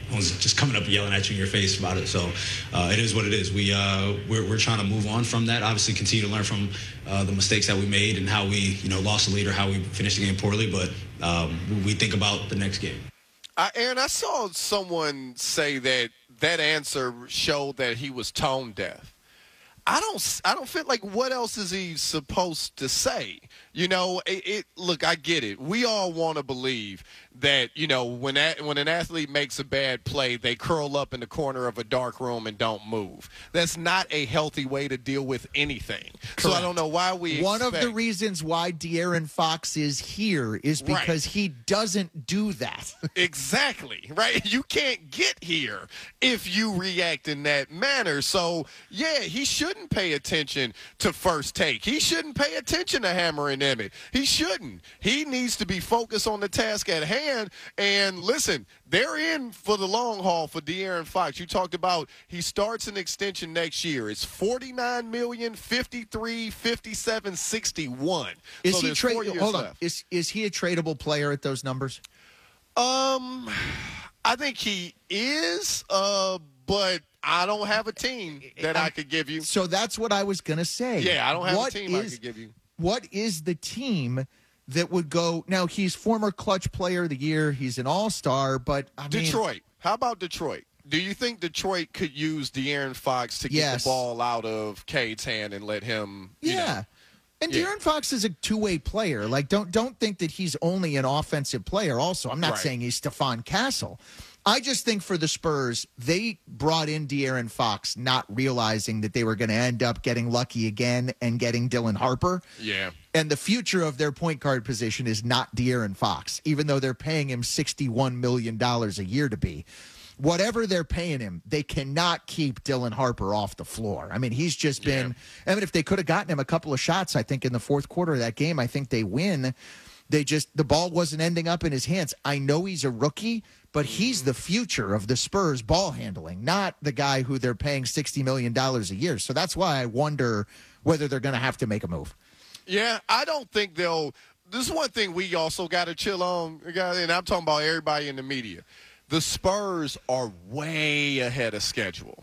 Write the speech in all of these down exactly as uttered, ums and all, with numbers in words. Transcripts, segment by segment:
one's just coming up and yelling at you in your face about it. So uh, it is what it is. We uh, we're we're trying to move on from that. Obviously, continue to learn from uh, the mistakes that we made and how we you know lost the lead or how we finished the game poorly. But um, we think about the next game. Uh, Aaron, I saw someone say that that answer showed that he was tone deaf. I don't. I don't feel like what else is he supposed to say? You know, it, it. Look, I get it. We all want to believe that you know when a, when an athlete makes a bad play, they curl up in the corner of a dark room and don't move. That's not a healthy way to deal with anything. Correct. So I don't know why we. One expect... of the reasons why De'Aaron Fox is here is because right. he doesn't do that. Exactly. Right. You can't get here if you react in that manner. So yeah, he shouldn't pay attention to first take. He shouldn't pay attention to Hammer and Emmett. He shouldn't. He needs to be focused on the task at hand. And listen, they're in for the long haul for De'Aaron Fox. You talked about he starts an extension next year. It's forty-nine million dollars, fifty-three, fifty-seven, sixty-one. Is so he trade? Hold left. on. Is is he a tradable player at those numbers? Um, I think he is. Uh, but I don't have a team that I could give you. So that's what I was going to say. Yeah, I don't have what a team is, I could give you. What is the team that would go – now, he's former clutch player of the year. He's an all-star, but I mean – Detroit. How about Detroit? Do you think Detroit could use De'Aaron Fox to get yes. the ball out of Cade's hand and let him – Yeah. know, And yeah. De'Aaron Fox is a two-way player. Like, don't don't think that he's only an offensive player also. I'm not right. saying he's Stephon Castle. I just think for the Spurs, they brought in De'Aaron Fox not realizing that they were going to end up getting lucky again and getting Dylan Harper. Yeah. And the future of their point guard position is not De'Aaron Fox, even though they're paying him sixty-one million dollars a year to be. Whatever they're paying him, they cannot keep Dylan Harper off the floor. I mean, he's just been yeah. – I mean, if they could have gotten him a couple of shots, I think, in the fourth quarter of that game, I think they win. They just – the ball wasn't ending up in his hands. I know he's a rookie, but he's the future of the Spurs ball handling, not the guy who they're paying sixty million dollars a year. So that's why I wonder whether they're going to have to make a move. Yeah, I don't think they'll – this is one thing we also got to chill on, and I'm talking about everybody in the media. The Spurs are way ahead of schedule.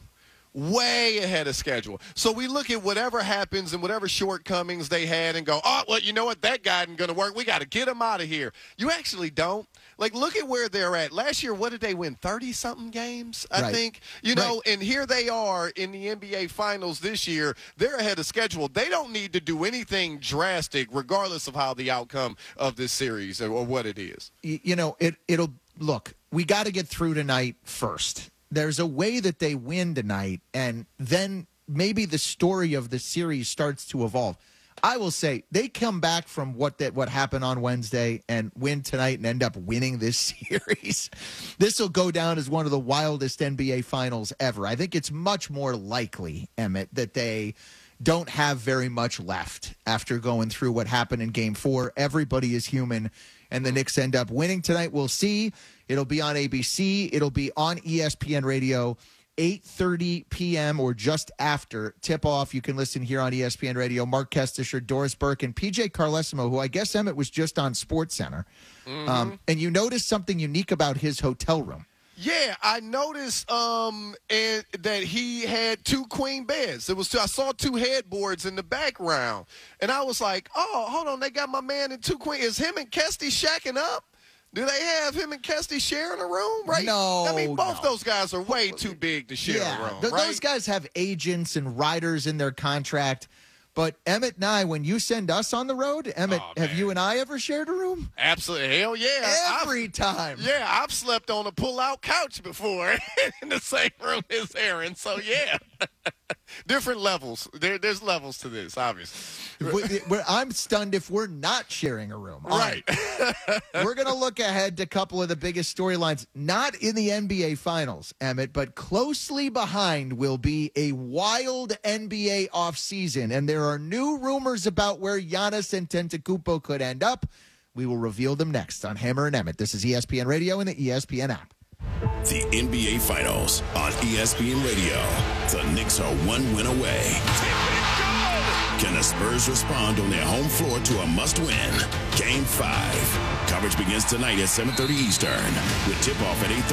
Way ahead of schedule. So we look at whatever happens and whatever shortcomings they had and go, oh, well, you know what? That guy isn't going to work. We got to get him out of here. You actually don't. Like, look at where they're at. Last year, what did they win? thirty-something games, I right. think. You know, right. and here they are in the N B A Finals this year. They're ahead of schedule. They don't need to do anything drastic, regardless of how the outcome of this series or, or what it is. You know, it, it'll – look, we got to get through tonight first. There's a way that they win tonight, and then maybe the story of the series starts to evolve. I will say they come back from what that what happened on Wednesday and win tonight and end up winning this series. This will go down as one of the wildest N B A finals ever. I think it's much more likely, Emmett, that they don't have very much left after going through what happened in Game Four. Everybody is human, and the Knicks end up winning tonight. We'll see. It'll be on A B C. It'll be on E S P N Radio. eight thirty p.m. or just after tip-off. You can listen here on E S P N Radio. Mark Kestisher, Doris Burke, and P J Carlesimo, who I guess Emmett was just on SportsCenter. Mm-hmm. Um, and you noticed something unique about his hotel room. Yeah, I noticed um, and that he had two queen beds. It was two, I saw two headboards in the background, and I was like, oh, hold on, they got my man in two queen. Is him and Kesty shacking up? Do they have him and Kesty sharing a room? Right? No. I mean, both no. those guys are way too big to share yeah, a room, th- right? Those guys have agents and riders in their contract. But Emmett and I, when you send us on the road, Emmett, oh, have you and I ever shared a room? Absolutely. Hell yeah. Every I've, time. Yeah, I've slept on a pull-out couch before in the same room as Aaron. So, yeah. Different levels. There, there's levels to this, obviously. We're, we're, I'm stunned if we're not sharing a room. Right. right. We're going to look ahead to a couple of the biggest storylines, not in the N B A Finals, Emmett, but closely behind will be a wild N B A offseason. And there are new rumors about where Giannis Antetokounmpo could end up. We will reveal them next on Hammer and Emmett. This is E S P N Radio and the E S P N app. The N B A Finals on E S P N Radio. The Knicks are one win away. Can the Spurs respond on their home floor to a must-win? Game five. Coverage begins tonight at seven thirty Eastern with tip-off at eight thirty.